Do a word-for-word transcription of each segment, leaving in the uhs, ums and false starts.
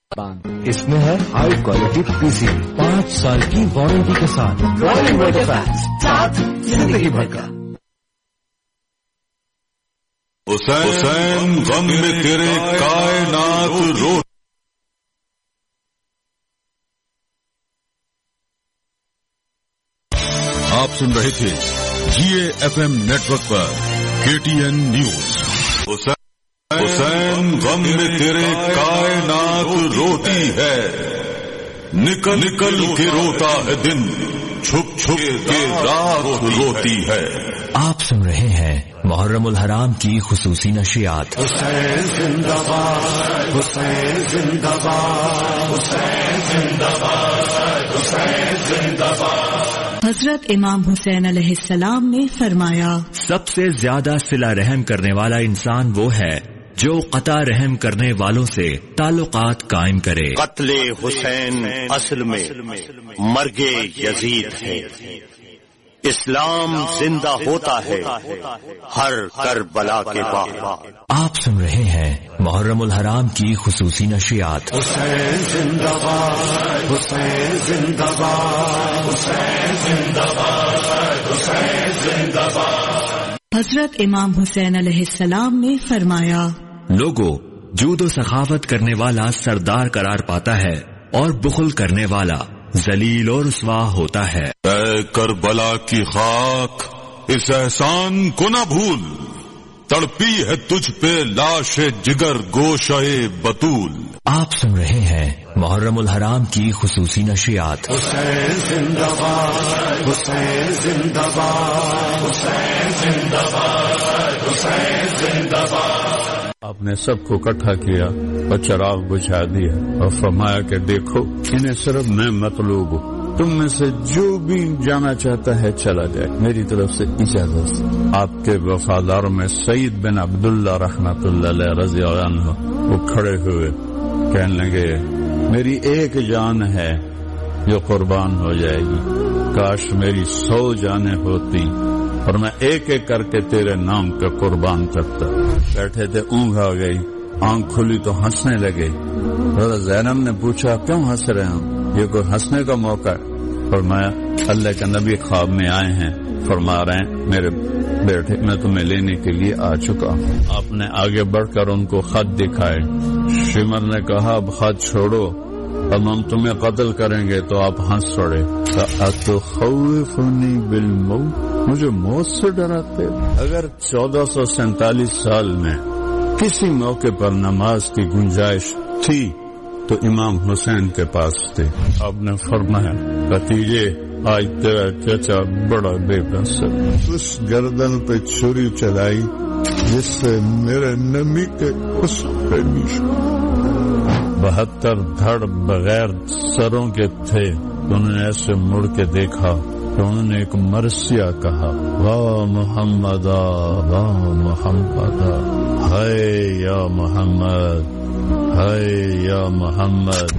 اس میں ہے high quality پی سی پانچ سال کی وارنٹی کے ساتھ ساتھ زندگی بھر کا۔ حسین غم میں تیرے کائنات رو آپ سن رہے تھے جی A F M net work پر کے ٹی این نیوز۔ حسین غم میں تیرے کائنات روتی ہے، نکل نکل کے روتا ہے دن، چھپ چھپ کے رات روتی ہے۔ آپ سن رہے ہیں محرم الحرام کی خصوصی نشریات۔ حسین زندہ باد، حسین زندہ باد، حسین زندہ باد، حسین زندہ باد۔ حضرت امام حسین علیہ السلام نے فرمایا، سب سے زیادہ صلہ رحم کرنے والا انسان وہ ہے جو قطع رحم کرنے والوں سے تعلقات قائم کرے۔ قتل حسین اصل میں مرگ یزید ہے، اسلام زندہ ہوتا ہے ہر کربلا کے بعد۔ آپ سن رہے ہیں محرم الحرام کی خصوصی نشریات۔ حسین زندہ باد، حسین زندہ باد، حسین زندہ باد، حسین زندہ باد۔ حضرت امام حسین علیہ السلام نے فرمایا، لوگوں، جود و سخاوت کرنے والا سردار قرار پاتا ہے اور بخل کرنے والا ذلیل اور رسوا ہوتا ہے۔ اے کربلا کی خاک، اس احسان کو نہ بھول، تڑپی ہے تجھ پہ لاش جگر گوشہ بطول۔ آپ سن رہے ہیں محرم الحرام کی خصوصی نشریات۔ حسین زندہ باد، حسین زندہ باد، حسین زندہ باد، حسین زندہ باد۔ آپ نے سب کو اکٹھا کیا اور چراغ بجھا دیا اور فرمایا کہ دیکھو، انہیں صرف میں مطلوب ہوں، تم میں سے جو بھی جانا چاہتا ہے چلا جائے، میری طرف سے اجازت۔ آپ کے وفاداروں میں سعید بن عبداللہ رحمت اللہ علیہ رضی اللہ عنہ وہ کھڑے ہوئے کہنے لگے، میری ایک جان ہے جو قربان ہو جائے گی، کاش میری سو جانیں ہوتی اور میں ایک ایک کر کے تیرے نام کا قربان کرتا۔ بیٹھے تھے، اونگ آ گئی، آنکھ کھلی تو ہنسنے لگے۔ حضرت زینب نے پوچھا، کیوں ہنس رہے ہیں؟ یہ کوئی ہنسنے کا موقع ہے؟ فرمایا، اللہ کے نبی خواب میں آئے ہیں، فرما رہے ہیں میرے بیٹے میں تمہیں لینے کے لیے آ چکا ہوں۔ آپ نے آگے بڑھ کر ان کو خط دکھائے۔ شمر نے کہا، اب خط چھوڑو، اب ہم تمہیں قتل کریں گے۔ تو آپ ہنس پڑے، اتخوفنی بالموت، مجھے موت سے ڈراتے؟ اگر چودہ سو سینتالیس سال میں کسی موقع پر نماز کی گنجائش تھی تو امام حسین کے پاس تھے۔ آپ نے فرمایا، بھتیجے، آج تیرا چچا بڑا بے بس ہے، اس گردن پہ چھری چلائی جس سے میرے نمی کے اس پہ بہتر دھڑ بغیر سروں کے تھے۔ انہوں نے ایسے مڑ کے دیکھا تو انہوں نے ایک مرثیہ کہا، واہ محمد، واہ محمد، ہائے یا محمد، ہائے یا محمد۔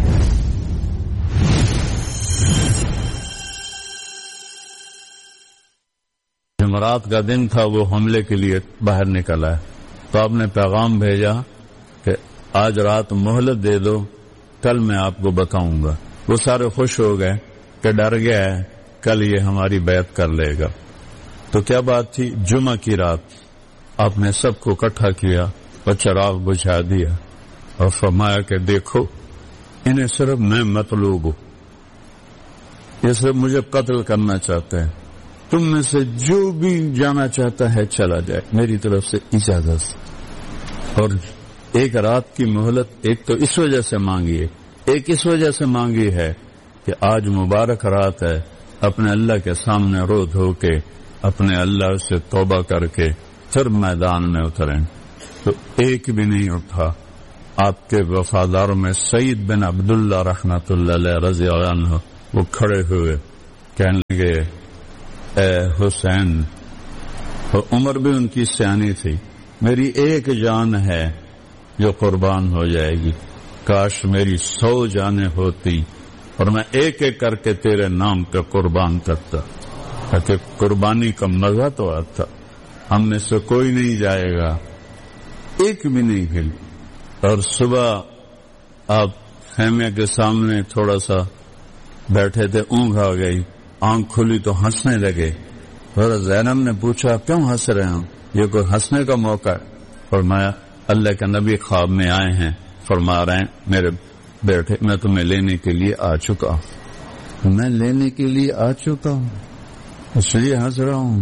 جمعرات کا دن تھا، وہ حملے کے لیے باہر نکلا ہے، تو آپ نے پیغام بھیجا کہ آج رات مہلت دے دو، کل میں آپ کو بتاؤں گا۔ وہ سارے خوش ہو گئے کہ ڈر گیا ہے کل یہ ہماری بیعت کر لے گا۔ تو کیا بات تھی؟ جمعہ کی رات آپ نے سب کو اکٹھا کیا اور چراغ بجھا دیا اور فرمایا کہ دیکھو، انہیں صرف میں مطلوب ہوں، یہ صرف مجھے قتل کرنا چاہتے ہیں، تم میں سے جو بھی جانا چاہتا ہے چلا جائے، میری طرف سے اجازت۔ اور ایک رات کی مہلت ایک تو اس وجہ سے مانگی ہے، ایک اس وجہ سے مانگی ہے کہ آج مبارک رات ہے، اپنے اللہ کے سامنے رو دھو کے اپنے اللہ سے توبہ کر کے پھر میدان میں اتریں۔ تو ایک بھی نہیں اٹھا۔ آپ کے وفاداروں میں سعید بن عبداللہ رحمت اللہ علیہ رضی اللہ عنہ وہ کھڑے ہوئے کہنے لگے، اے حسین، اور عمر بھی ان کی سیانی تھی، میری ایک جان ہے جو قربان ہو جائے گی، کاش میری سو جانیں ہوتی اور میں ایک ایک کر کے تیرے نام کا قربان کرتا۔ کہ قربانی کا مزہ تو آتا، ہم میں سے کوئی نہیں جائے گا، ایک بھی نہیں ہل۔ اور صبح آپ خیمے کے سامنے تھوڑا سا بیٹھے تھے، اونگ آ گئی، آنکھ کھلی تو ہنسنے لگے. حضرت زینب نے پوچھا کیوں ہنس رہے ہوں، یہ کوئی ہنسنے کا موقع ہے؟ فرمایا اللہ کے نبی خواب میں آئے ہیں، فرما رہے ہیں میرے بیٹے میں تمہیں لینے کے لیے آ چکا ہوں. میں لینے کے لیے آ چکا ہوں اس لیے ہنس رہا ہوں.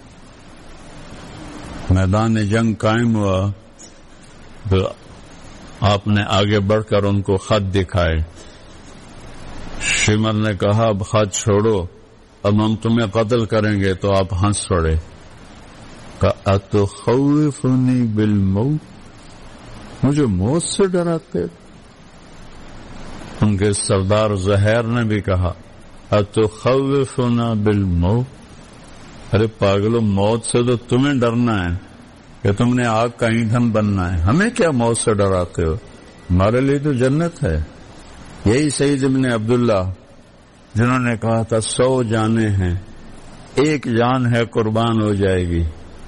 میدان جنگ قائم ہوا تو آپ نے آگے بڑھ کر ان کو خط دکھائے. شمر نے کہا اب خط چھوڑو، اب ہم تمہیں قتل کریں گے، تو آپ ہنس پڑے. اتخوفنی بالموت، مجھے موت سے ڈراتے. ان کے سردار زہیر نے بھی کہا اتخوفنا بالموت، ارے پاگلو موت سے تو تمہیں ڈرنا ہے کہ تم نے آگ کا ایندھن بننا ہے، ہمیں کیا موت سے ڈراتے ہو، ہمارے لیے تو جنت ہے. یہی سعید ابن عبداللہ جنہوں نے کہا تھا سو جانیں ہیں ایک جان ہے قربان ہو جائے گی.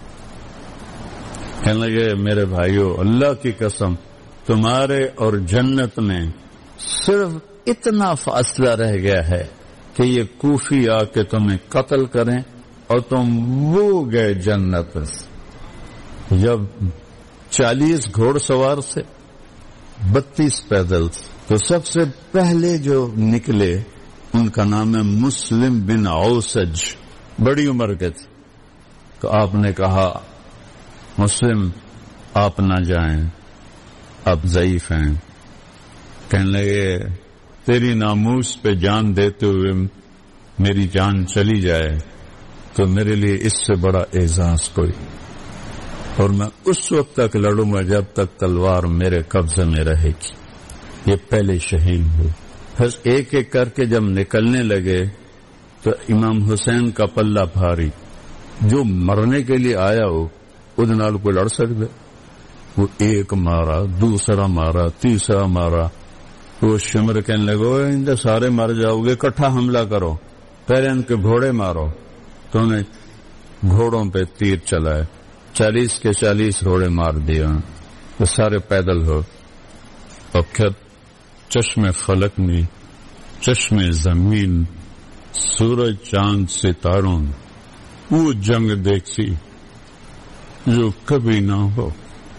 کہنے لگے میرے بھائیو اللہ کی قسم تمہارے اور جنت میں صرف اتنا فاصلہ رہ گیا ہے کہ یہ کوفی آ کے تمہیں قتل کریں اور تم وہ گئے جنت. جب چالیس گھوڑ سوار سے بتیس پیدل، تو سب سے پہلے جو نکلے ان کا نام ہے مسلم بن اوسج، بڑی عمر کے تھے. تو آپ نے کہا مسلم آپ نہ جائیں، آپ ضعیف ہیں. کہنے لگے تیری ناموس پہ جان دیتے ہوئے میری جان چلی جائے تو میرے لیے اس سے بڑا اعزاز کوئی، اور میں اس وقت تک لڑوں گا جب تک تلوار میرے قبضے میں رہے گی. یہ پہلے شہید ہوئے. پھر ایک ایک کر کے جب نکلنے لگے تو امام حسین کا پلہ بھاری، جو مرنے کے لیے آیا ہو اس نال کو لڑ سکتے. وہ ایک مارا، دوسرا مارا، تیسرا مارا. وہ شمر کہنے لگو ان کے سارے مر جاؤ گے، اکٹھا حملہ کرو، پہلے ان کے گھوڑے مارو. تو انہیں گھوڑوں پہ تیر چلائے، چالیس کے چالیس گھوڑے مار دیا. وہ سارے پیدل ہو. اور پھر چشم فلک میں، چشم زمین، سورج چاند ستاروں، وہ جنگ دیکھی جو کبھی نہ ہو.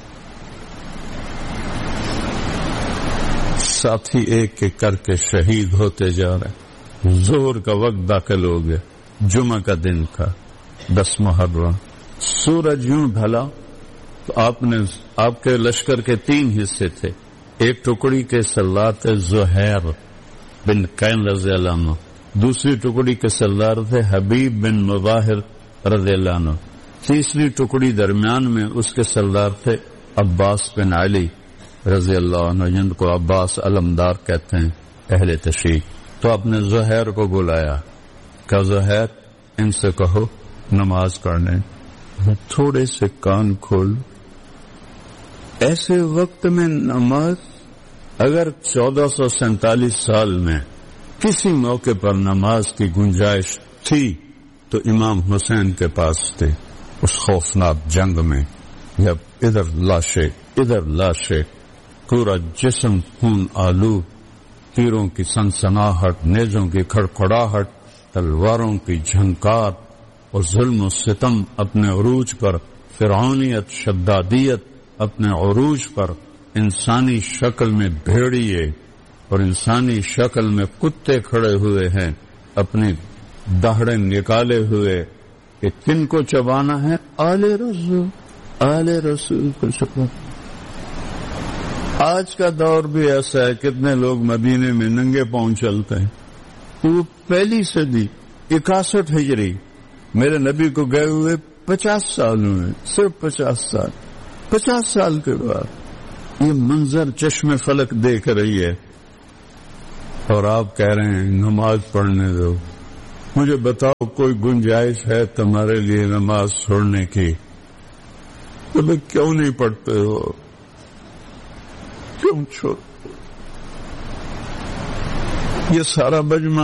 ساتھی ایک ایک کر کے شہید ہوتے جا رہے. زہر کا وقت داخل ہو گیا، جمعہ کا دن تھا، دس محرم. سورج یوں ڈھلا تو آپ نے آپ کے لشکر کے تین حصے تھے. ایک ٹکڑی کے سردار تھے زہیر بن قین رضی اللہ عنہ، دوسری ٹکڑی کے سردار تھے حبیب بن مظاہر رضی اللہ عنہ، تیسری ٹکڑی درمیان میں اس کے سردار تھے عباس بن علی رضی اللہ عنہ، جن کو عباس علمدار کہتے ہیں اہل تشیع. تو آپ نے زہیر کو بلایا، کہ زہیر ان سے کہو نماز پڑھنے. تھوڑے سے کان کھول، ایسے وقت میں نماز، اگر چودہ سو سینتالیس سال میں کسی موقع پر نماز کی گنجائش تھی تو امام حسین کے پاس تھے. اس خوفناک جنگ میں جب ادھر لاشیں ادھر لاشیں، پورا جسم خون آلود، تیروں کی سنسناہٹ، نیزوں کی کھڑکھڑاہٹ، تلواروں کی جھنکار، اور ظلم و ستم اپنے عروج پر، فرعونیت شدادیت اپنے عروج پر، انسانی شکل میں بھیڑیے اور انسانی شکل میں کتے کھڑے ہوئے ہیں اپنی دہڑے نکالے ہوئے کہ کن کو چبانا ہے؟ آل رسول، آل رسول کو چبانا. آج کا دور بھی ایسا ہے، کتنے لوگ مدینے میں ننگے پاؤں چلتے ہیں. وہ پہلی صدی اکاسٹھ ہجری، میرے نبی کو گئے ہوئے پچاس سال ہوئے، صرف پچاس سال پچاس سال کے بعد یہ منظر چشم فلک دیکھ رہی ہے اور آپ کہہ رہے ہیں نماز پڑھنے دو. مجھے بتاؤ کوئی گنجائش ہے تمہارے لیے نماز چھوڑنے کی؟ تو کیوں نہیں پڑھتے ہو؟ کیوں چھوڑ؟ یہ سارا مجمع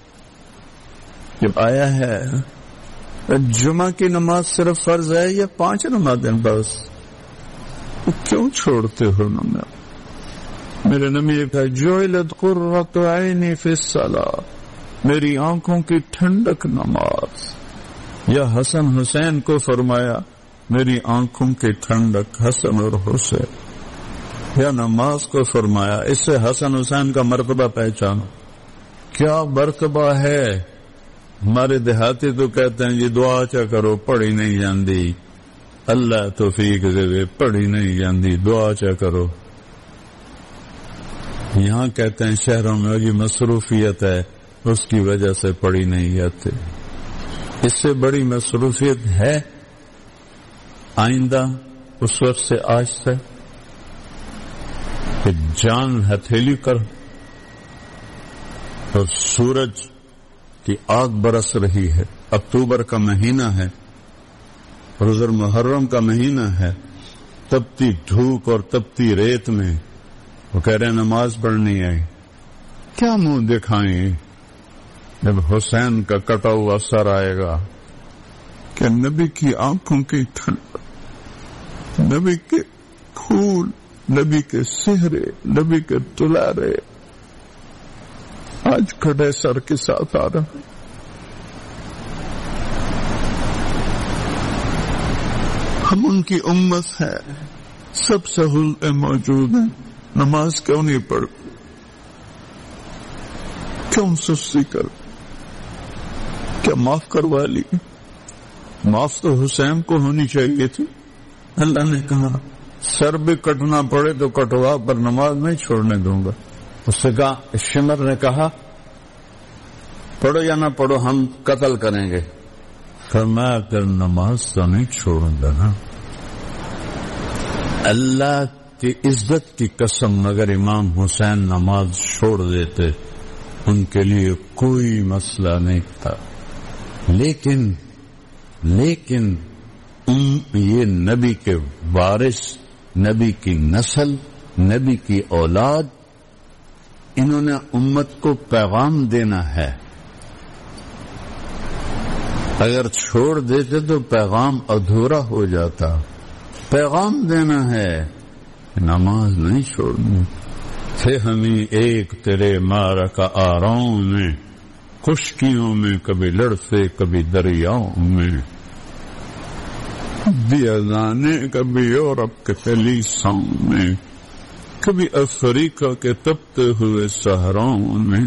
جب آیا ہے، جمعہ کی نماز صرف فرض ہے یا پانچ نمازیں بس؟ کیوں چھوڑتے ہو نماز؟ میرے نبی نے کہا جعلت قرۃ عینی فی الصلاۃ، میری آنکھوں کی ٹھنڈک نماز. یا حسن حسین کو فرمایا میری آنکھوں کی ٹھنڈک حسن اور حسین. یا نماز کو فرمایا. اس سے حسن حسین کا مرتبہ پہچانو. کیا مرتبہ ہے. ہمارے دیہاتی تو کہتے ہیں جی دعا چا کرو پڑھی نہیں جاندی، اللہ توفیق دے پڑھی نہیں جاندی دعا چا کرو. یہاں کہتے ہیں شہروں میں یہ مصروفیت ہے اس کی وجہ سے پڑھی نہیں جاتے. اس سے بڑی مصروفیت ہے آئندہ اس وقت سے آج سے کہ جان ہتھیلی کر اور سورج کی آگ برس رہی ہے. اکتوبر کا مہینہ ہے، روز محرم کا مہینہ ہے. تپتی دھوپ اور تپتی ریت میں وہ کہہ رہے ہیں نماز پڑھنی ہے. کیا منہ دکھائیں جب حسین کا کٹا ہوا سر آئے گا کہ نبی کی آنکھوں کی ٹھنڈ، نبی کے پھول، نبی کے سہرے، نبی کے تلارے آج کھڑے سر کے ساتھ آ رہا. ہم ان کی امت ہے، سب سہولتیں موجود ہیں، نماز کیوں نہیں پڑھ، کیوں سستی کر. کیا معاف کروا لی؟ معاف تو حسین کو ہونی چاہیے تھی. اللہ نے کہا سر بھی کٹنا پڑے تو کٹوا پر نماز نہیں چھوڑنے دوں گا. اس سے کہا شمر نے کہا پڑھو یا نہ پڑھو ہم قتل کریں گے. فرمایا کر نماز تو نہیں چھوڑوں گا نا. اللہ کی عزت کی قسم اگر امام حسین نماز چھوڑ دیتے ان کے لیے کوئی مسئلہ نہیں تھا. لیکن لیکن یہ نبی کے وارث، نبی کی نسل، نبی کی اولاد، انہوں نے امت کو پیغام دینا ہے. اگر چھوڑ دیتے تو پیغام ادھورا ہو جاتا. پیغام دینا ہے، نماز نہیں چھوڑنی. تھے ہمیں ایک تیرے مارا کا آراؤں میں، خشکیوں میں کبھی لڑتے کبھی دریاؤں میں، دیا جانے کبھی یورپ کے کلیساؤں میں، کبھی افریقہ کے تپتے ہوئے صحراؤں میں.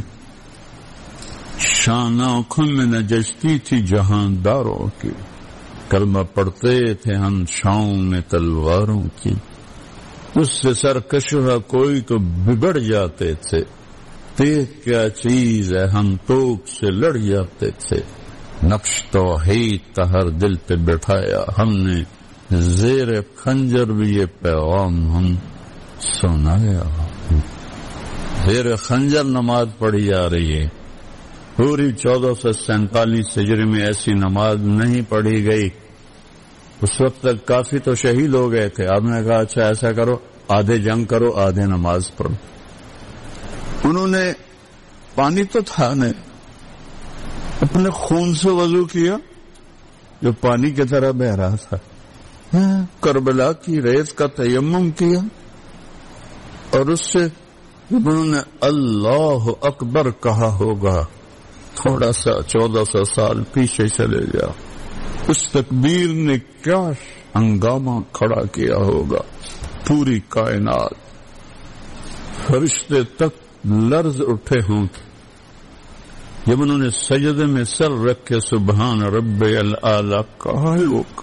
شان آنکھوں میں نجشتی تھی جہانداروں کی، کلمہ پڑھتے تھے ہم چھاؤں میں تلواروں کی. اس سے سرکشہ کوئی تو بگڑ جاتے تھے، تیغ کیا چیز ہے ہم توپ سے لڑ جاتے تھے. نقش توحید ہر دل پہ بٹھایا ہم نے، زیر خنجر بھی یہ پیغام ہم سنایا. زیر خنجر نماز پڑھی جا رہی ہے. پوری چودہ سو سینتالیس ہجری میں ایسی نماز نہیں پڑھی گئی. اس وقت تک کافی تو شہید ہو گئے تھے. آپ نے کہا اچھا ایسا کرو آدھے جنگ کرو آدھے نماز پڑھو. انہوں نے پانی تو تھا نہیں، اپنے خون سے وضو کیا جو پانی کی طرح بہ رہا تھا. کربلا کی ریت کا تیمم کیا اور اس سے انہوں نے اللہ اکبر کہا ہوگا. تھوڑا سا چودہ سو سال پیچھے چلے جا، اس تکبیر نے کیا ہنگامہ کھڑا کیا ہوگا. پوری کائنات، فرشتے تک لرز اٹھے ہوں جب انہوں نے سجدے میں سر رکھ کے سبحان رب العالی کہا. لوگ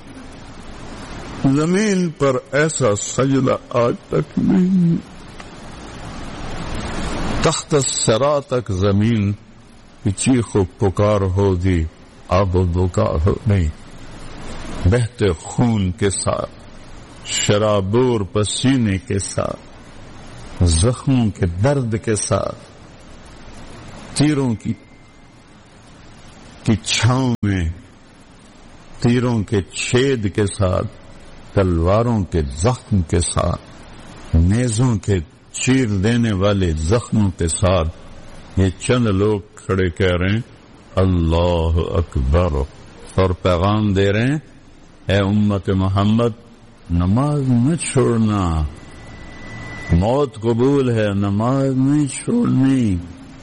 زمین پر ایسا سجدہ آج تک نہیں. تحت الثری تک زمین کی چیخ و پکار ہو دی، آب و بکا ہو نہیں. بہتے خون کے ساتھ، شرابور پسینے کے ساتھ، زخموں کے درد کے ساتھ، تیروں کی کی چھاؤں میں، تیروں کے چھید کے ساتھ، تلواروں کے زخم کے ساتھ، نیزوں کے چیر دینے والے زخموں کے ساتھ یہ چند لوگ کھڑے کہہ رہے ہیں اللہ اکبر اور پیغام دے رہے ہیں اے امت محمد نماز نہ چھوڑنا. موت قبول ہے، نماز نہیں چھوڑنی.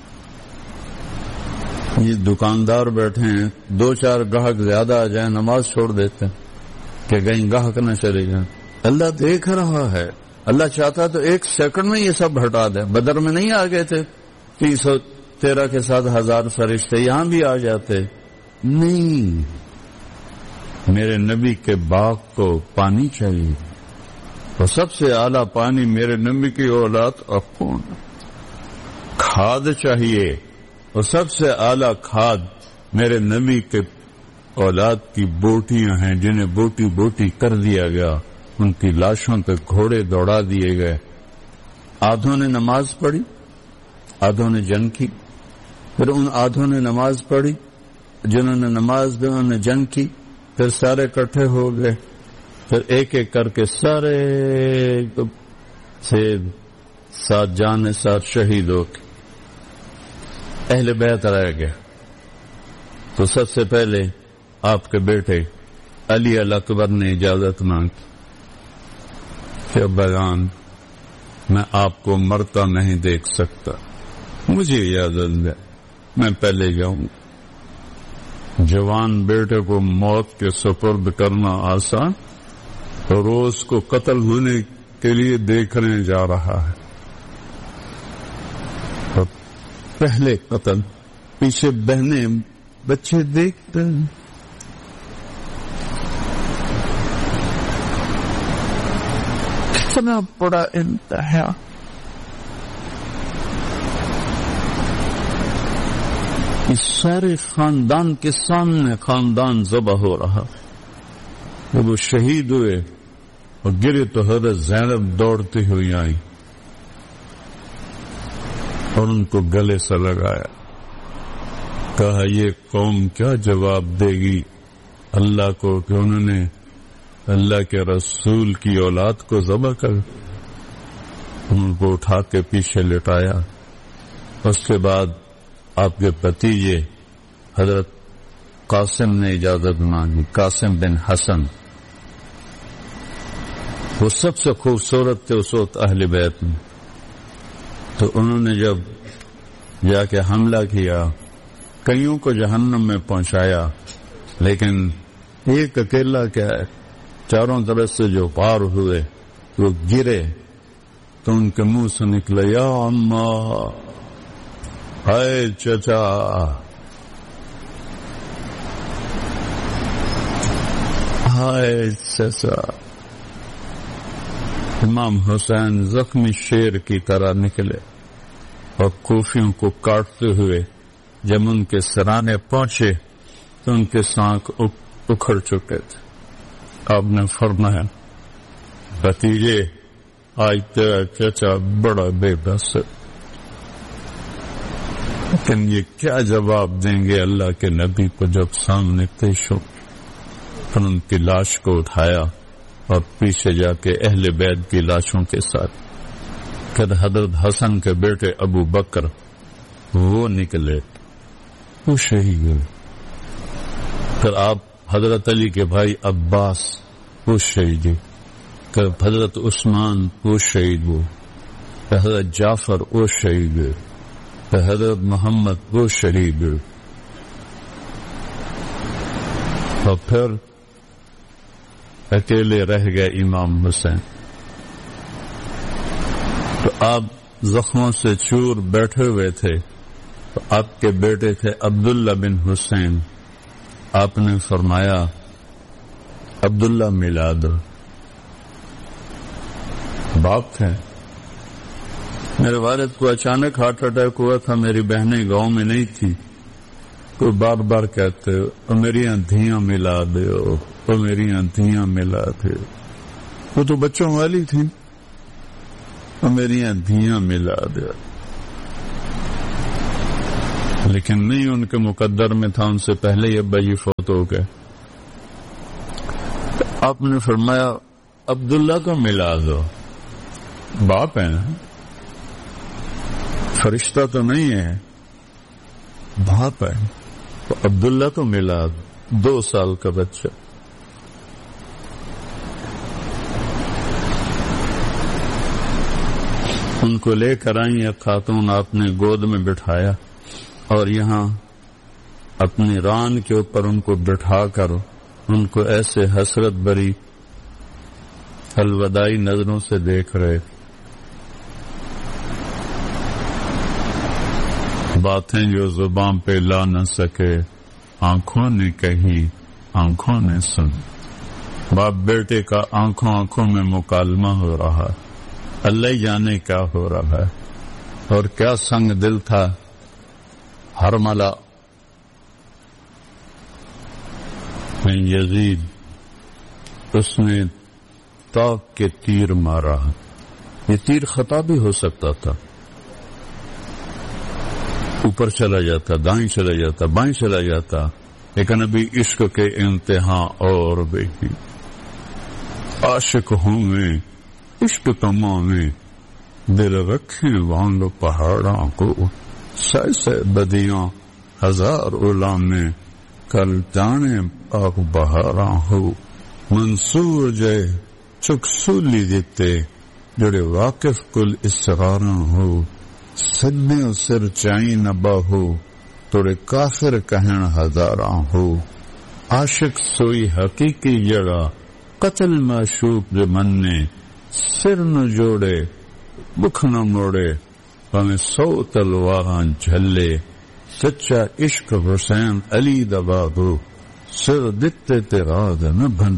یہ دکاندار بیٹھے ہیں، دو چار گاہک زیادہ آ جائیں نماز چھوڑ دیتے ہیں کہ کہیں گاہک نہ چلے جائیں. اللہ دیکھ رہا ہے. اللہ چاہتا تو ایک سیکنڈ میں یہ سب ہٹا دے. بدر میں نہیں آ گئے تھے تین سو تیرہ کے ساتھ ہزار فرشتے، یہاں بھی آ جاتے. نہیں، میرے نبی کے باغ کو پانی چاہیے، اور سب سے اعلیٰ پانی میرے نبی کی اولاد اور خون. کھاد چاہیے، اور سب سے اعلیٰ کھاد میرے نبی کے اولاد کی بوٹیاں ہیں جنہیں بوٹی بوٹی کر دیا گیا، ان کی لاشوں پہ گھوڑے دوڑا دیے گئے. آدھوں نے نماز پڑھی، آدھوں نے جنگ کی. پھر ان آدھوں نے نماز پڑھی، جنہوں نے نماز دی انہوں نے جنگ کی. پھر سارے اکٹھے ہو گئے. پھر ایک ایک کر کے سارے سے ساتھ جان ساتھ شہید ہو کے اہل بیت رہ گئے. تو سب سے پہلے آپ کے بیٹے علی الاکبر نے اجازت مانگی کہ بیان میں آپ کو مرتا نہیں دیکھ سکتا، مجھے اجازت دے، میں پہلے جاؤں. جوان بیٹے کو موت کے سپرد کرنا آسان، روز کو قتل ہونے کے لیے دیکھنے جا رہا ہے. اور پہلے قتل، پیچھے بہنیں بچے دیکھتے ہیں. کتنا بڑا انتہا. اس سارے خاندان کے سامنے خاندان ذبح ہو رہا. جب وہ شہید ہوئے اور گرے تو حضرت زینب دوڑتی ہوئی آئی اور ان کو گلے سے لگایا. کہا یہ قوم کیا جواب دے گی اللہ کو کہ انہوں نے اللہ کے رسول کی اولاد کو ذبح کر. ان کو اٹھا کے پیچھے لٹایا. اس کے بعد آپ کے بھتیجے حضرت قاسم نے اجازت مانگی، قاسم بن حسن. وہ سب سے خوبصورت تھے اس وقت اہل بیت میں. تو انہوں نے جب جا کے حملہ کیا، کئیوں کو جہنم میں پہنچایا، لیکن ایک اکیلا کیا ہے، چاروں طرف سے جو پار ہوئے وہ گرے تو ان کے منہ سے نکلا یا اماں، ہائے چچا. ہائے چچا. امام حسین زخمی شیر کی طرح نکلے اور کوفیوں کو کاٹتے ہوئے جب ان کے سرانے پہنچے تو ان کے سانک اکھڑ چکے تھے. آپ نے فرمایا بھتیجے آج تیرا چچا بڑا بے بس ہے، لیکن یہ کیا جواب دیں گے اللہ کے نبی کو جب سامنے پیش ہو. پھر ان کی لاش کو اٹھایا اور پیچھے جا کے اہل بیت کی لاشوں کے ساتھ پھر حضرت حسن کے بیٹے ابو بکر وہ نکلے، وہ شہید ہوئے. پھر آپ حضرت علی کے بھائی عباس وہ شہید ہوئے. پھر حضرت عثمان وہ شہید ہوئے. پھر حضرت جعفر وہ شہید ہوئے. پھر حضرت محمد وہ شہید ہوئے. اور پھر اکیلے رہ گئے امام حسین. تو آپ زخموں سے چور بیٹھے ہوئے تھے. تو آپ کے بیٹے تھے عبداللہ بن حسین. آپ نے فرمایا عبداللہ ملا دو. باپ تھے. میرے والد کو اچانک ہارٹ اٹیک ہوا تھا، میری بہنیں گاؤں میں نہیں تھی. تو بار بار کہتے اور میری دھیاں ملا دو، اور میری دھیاں ملا دے. وہ تو بچوں والی تھی، اور میری دھیاں ملا دے. لیکن نہیں ان کے مقدر میں تھا، ان سے پہلے ہی ابا جی فوت ہو گئے. آپ نے فرمایا عبداللہ کو ملا دو. باپ ہے نا، فرشتہ تو نہیں ہے، باپ ہے. تو عبداللہ کو ملا دو. دو سال کا بچہ. ان کو لے کر آئیں، ایک خاتون آپ نے گود میں بٹھایا اور یہاں اپنی ران کے اوپر ان کو بٹھا کر ان کو ایسے حسرت بری الوداعی نظروں سے دیکھ رہے. باتیں جو زبان پہ لا نہ سکے آنکھوں نے کہی، آنکھوں نے سن. باپ بیٹے کا آنکھوں آنکھوں میں مکالمہ ہو رہا، اللہ جانے کیا ہو رہا ہے. اور کیا سنگ دل تھا ہرملہ بن یزید، اس نے طاق کے تیر مارا. یہ تیر خطا بھی ہو سکتا تھا، اوپر چلا جاتا، دائیں چلا جاتا، بائیں چلا جاتا، لیکن ابھی عشق کے امتحان اور بھی. عاشق ہوں میں عشق تمامیں دل رکھیں وانگ پہاڑاں کو، سہ سہ بدیاں ہزار علامیں کل جانے پاک بہاراں ہو. منصور جے چک سولی دیتے جڑے واقف کل اسراراں ہو. سجنے سر چائی نبا ہو توڑے کافر کہن ہزاراں ہو. عاشق سوئی حقیقی جڑا قتل معشوق جو مننے، سر نہ جوڑے بکھ نہ موڑے ہمیں سو تلواراں جھلے. سچا عشق حسین علی دبا ہو، سر دتے تیراد نہ بن.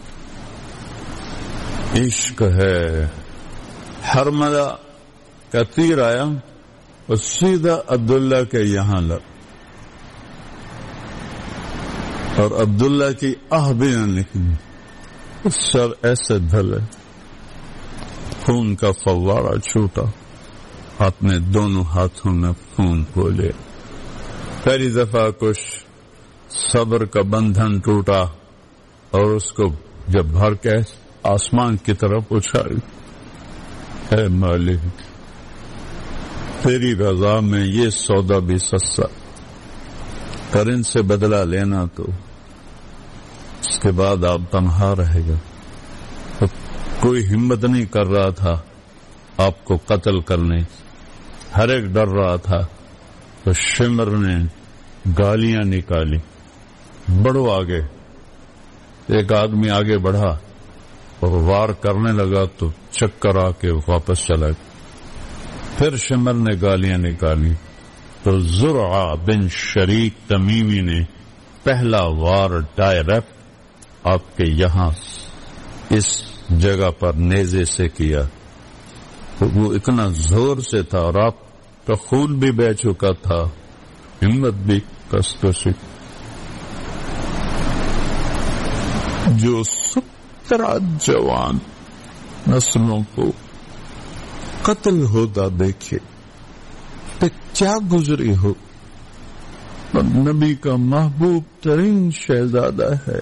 عشق ہے. ہرملہ کا تیر آیا اور سیدھا عبداللہ کے یہاں لگ، اور عبداللہ کی آہ بھی نہ نکلی. سر ایسے دھلے، خون کا فوارہ چھوٹا، اپنے دونوں ہاتھوں میں خون کھولے. پہلی دفعہ کچھ صبر کا بندھن ٹوٹا اور اس کو جب بھر کے آسمان کی طرف اچھالی. اے مالک تیری رضا میں یہ سودا بھی سستا، کر ان سے بدلہ لینا تو اس کے بعد آپ تنہا رہے گا. تو کوئی ہمت نہیں کر رہا تھا آپ کو قتل کرنے، ہر ایک ڈر رہا تھا. تو شمر نے گالیاں نکالی، بڑھو آگے. ایک آدمی آگے بڑھا اور وار کرنے لگا تو چکر آ کے واپس چلا گیا. پھر شمر نے گالیاں نکالی تو زرعہ بن شریک تمیمی نے پہلا وار ڈائریکٹ آپ کے یہاں اس جگہ پر نیزے سے کیا. تو وہ اتنا زور سے تھا اور آپ کا خون بھی بہ چکا تھا، ہمت بھی کست سی. جو سترہ جوان نسلوں کو قتل ہوتا دیکھے تو کیا گزری ہو. نبی کا محبوب ترین شہزادہ ہے،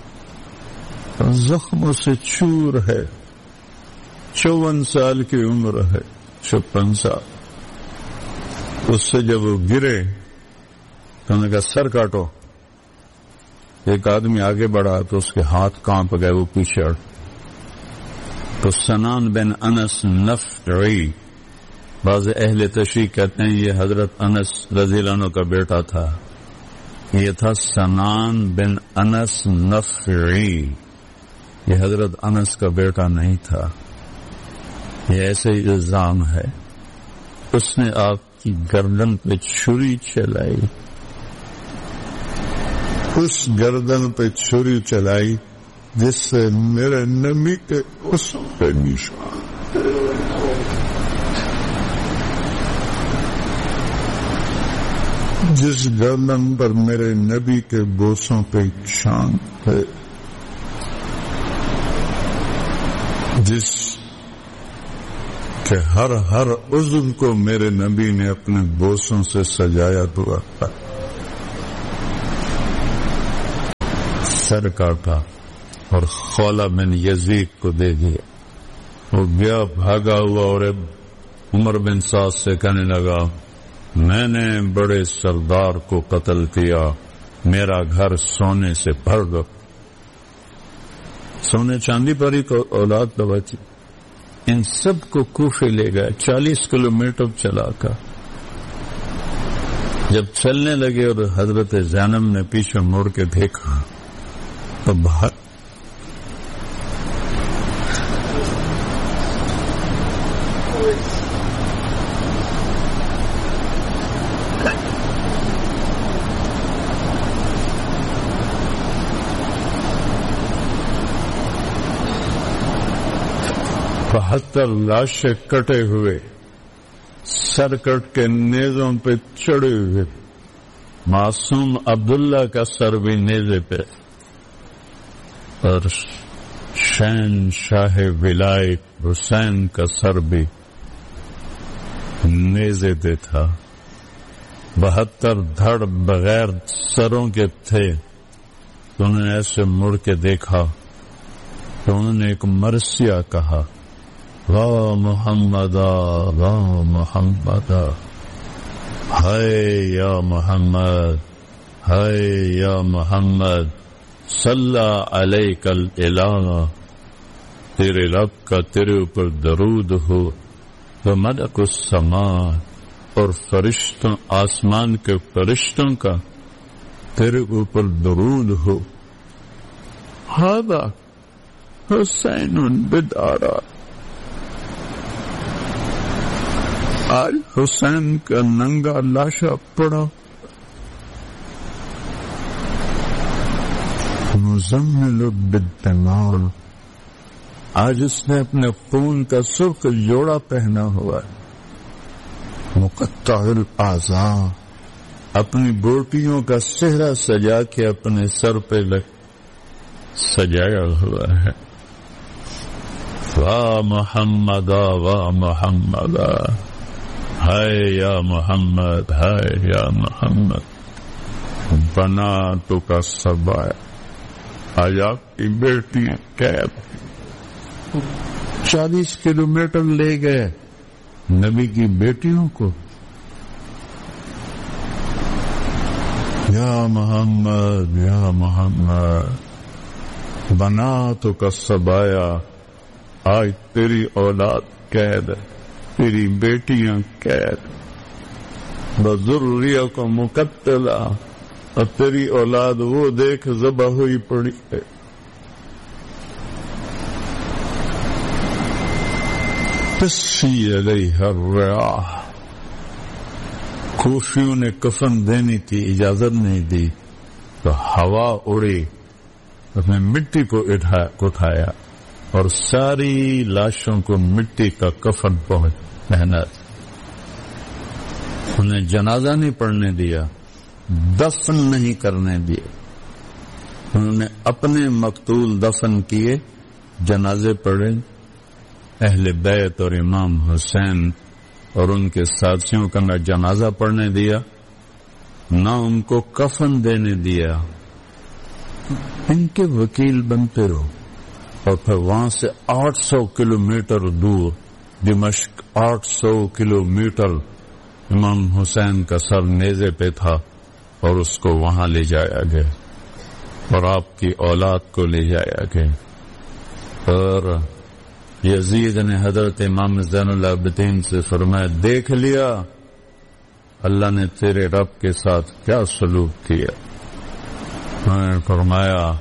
زخموں سے چور ہے، چون سال کی عمر ہے، چھپن سال. اس سے جب وہ گرے تو انہوں نے کہا سر کاٹو. ایک آدمی آگے بڑھا تو اس کے ہاتھ کانپ گئے، وہ پیچھے ہٹ. تو سنان بن انس نفعی، بعض اہل تشریح کہتے ہیں یہ حضرت انس رضی اللہ عنہ کا بیٹا تھا. یہ تھا سنان بن انس نفعی، یہ حضرت انس کا بیٹا نہیں تھا. یہ ایسے الزام ہے. اس نے آپ کی گردن پہ چھری چلائی، اس گردن پہ چھری چلائی جس سے میرے نبی کے اس پہ نشان. جس گردن پر میرے نبی کے بوسوں پہ شان ہے، جس کہ ہر ہر عضو کو میرے نبی نے اپنے بوسوں سے سجایا ہوا تھا. سر کاٹا اور خولہ بن یزید کو دے دیا. وہ گیا بھاگا ہوا اور عمر بن سعد سے کہنے لگا میں نے بڑے سردار کو قتل کیا، میرا گھر سونے سے بھر دو. سونے چاندی پر ہی اولاد دباتی. ان سب کو کوفے لے گئے چالیس کلو میٹر چلا کر. جب چلنے لگے اور حضرت زینب نے پیچھے مڑ کے دیکھا تو باہر بہتر لاشیں کٹے ہوئے سر کٹ کے نیزوں پہ چڑھے ہوئے. معصوم عبداللہ کا سر بھی نیزے پہ اور شہن شاہ ولایت حسین کا سر بھی نیزے پہ تھا. بہتر دھڑ بغیر سروں کے تھے. تو انہوں نے ایسے مڑ کے دیکھا تو انہوں نے ایک مرثیہ کہا وا محمدا وا محمدا ہائے یا محمد ہائے یا محمد صلی علیک الالہ. تیرے رب کا تیرے اوپر درود ہو. وملک السماء اور فرشتوں آسمان کے فرشتوں کا تیرے اوپر درود ہو. ھذا حسین بدارا. آج حسین کا ننگا لاشا پڑا مزمل بالدماء. آج اس نے اپنے خون کا سرخ جوڑا پہنا ہوا ہے. مقطع الاعضاء اپنی بوٹیوں کا صحرا سجا کے اپنے سر پہ سجایا ہوا ہے. واہ محمدا واہ محمدا ہائے یا محمد ہائے یا محمد. بنا تو کا سبایا. آج آپ کی بیٹی قید چالیس کلو میٹر لے گئے نبی کی بیٹیوں کو. یا محمد یا محمد بنا تو کا سبایا. آج تیری اولاد قید ہے. تیری بیٹیاں قید. بذریہ کو مقتلا اور تیری اولاد وہ دیکھ ذبح ہوئی پڑی ہے. تسفی علیہ الریاح. کوفیوں نے کفن دینے کی اجازت نہیں دی تو ہوا اڑی. اس نے مٹی کو اٹھایا اور ساری لاشوں کو مٹی کا کفن پہنا. انہیں جنازہ نہیں پڑھنے دیا, دفن نہیں کرنے دیا. انہوں نے اپنے مقتول دفن کیے, جنازے پڑھے. اہل بیت اور امام حسین اور ان کے ساتھیوں کا نہ جنازہ پڑھنے دیا نہ ان کو کفن دینے دیا. ان کے وکیل بنتے رہو. اور پھر وہاں سے آٹھ سو کلو میٹر دور دمشق, آٹھ سو کلو میٹر امام حسین کا سر نیزے پہ تھا اور اس کو وہاں لے جایا گیا اور آپ کی اولاد کو لے جایا گیا. اور یزید نے حضرت امام زین العابدین سے فرمایا, دیکھ لیا اللہ نے تیرے رب کے ساتھ کیا سلوک کیا. میں نے فرمایا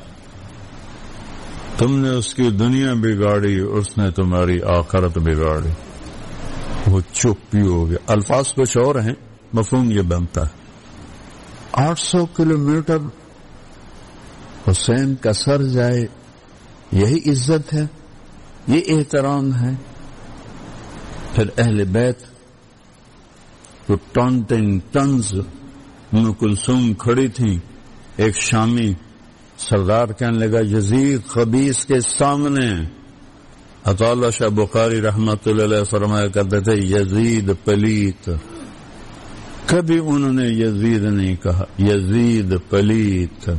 تم نے اس کی دنیا بگاڑی, اس نے تمہاری آخرت بگاڑی. وہ چپ ہی ہو گیا. الفاظ کچھ اور ہیں, مفہوم یہ بنتا ہے. آٹھ سو کلو میٹر حسین کا سر جائے, یہی عزت ہے, یہ احترام ہے. پھر اہل بیت تو ٹانٹنگ ٹنز. ام کلثوم کھڑی تھی, ایک شامی سردار کہنے لگا یزید خبیث کے سامنے. عطا اللہ شاہ بخاری رحمت اللہ علیہ فرمایا کرتے تھے یزید پلیت. کبھی انہوں نے یزید نہیں کہا, یزید پلیت.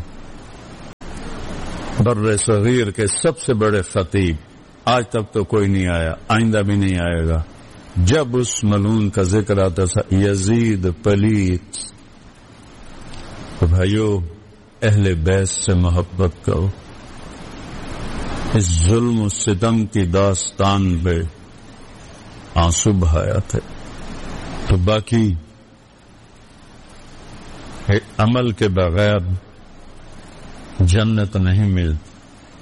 بر صغیر کے سب سے بڑے خطیب, آج تک تو کوئی نہیں آیا, آئندہ بھی نہیں آئے گا. جب اس ملعون کا ذکر آتا تھا یزید پلیت. تو بھائیو اہل بیت سے محبت کرو. اس ظلم و ستم کی داستان پہ آنسو بہایا تھے. تو باقی عمل کے بغیر جنت نہیں ملتی.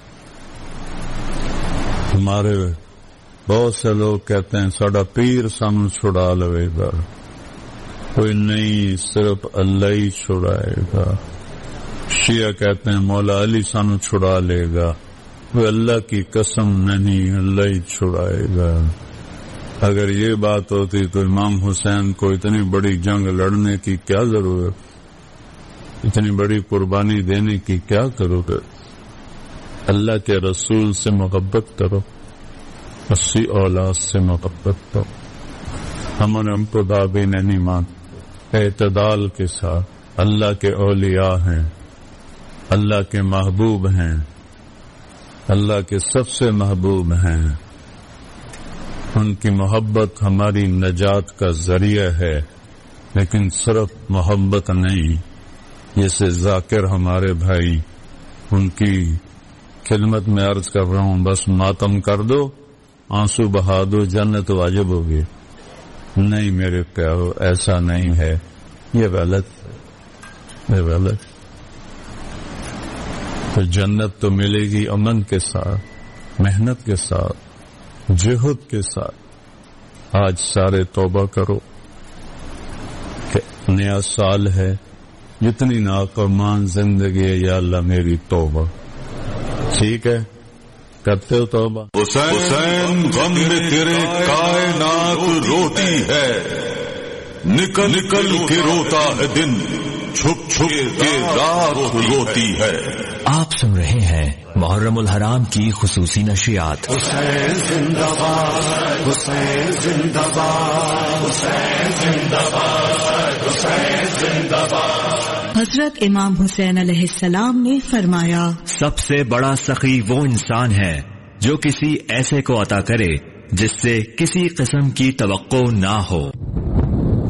ہمارے بہت سے لوگ کہتے ہیں ساڈا پیر سانو چھڑا لوے گا. کوئی نہیں، صرف اللہ ہی چھڑائے گا. شیعہ کہتے ہیں مولا علی سانو چھڑا لے گا. وہ اللہ کی قسم نہیں، اللہ ہی چھڑائے گا. اگر یہ بات ہوتی تو امام حسین کو اتنی بڑی جنگ لڑنے کی کیا ضرورت، اتنی بڑی قربانی دینے کی کیا ضرورت. اللہ کے رسول سے محبت کرو، اسی اولاد سے محبت کرو. ہم نے ہم کو دعوی نہیں مان. اعتدال کے ساتھ اللہ کے اولیاء ہیں، اللہ کے محبوب ہیں، اللہ کے سب سے محبوب ہیں. ان کی محبت ہماری نجات کا ذریعہ ہے، لیکن صرف محبت نہیں. جیسے ذاکر ہمارے بھائی، ان کی خدمت میں عرض کر رہا ہوں، بس ماتم کر دو، آنسو بہا دو، جنت واجب ہوگی. نہیں میرے پیارو، ایسا نہیں ہے. یہ غلط یہ غلط. تو جنت تو ملے گی امن کے ساتھ، محنت کے ساتھ، جہد کے ساتھ. آج سارے توبہ کرو کہ نیا سال ہے، جتنی ناقمان زندگی ہے یا اللہ میری توبہ. ٹھیک ہے، کرتے ہو توبہ. حسین حسین غم میں تیرے کائنات روتی ہے، نکل نکل کے روتا ہے دن، چھپ چھپ کے رات روتی ہے. آپ سن رہے ہیں محرم الحرام کی خصوصی نشریات. حسین زندہ باد، حسین زندہ باد، حسین زندہ باد، حسین زندہ باد. حضرت امام حسین علیہ السلام نے فرمایا، سب سے بڑا سخی وہ انسان ہے جو کسی ایسے کو عطا کرے جس سے کسی قسم کی توقع نہ ہو.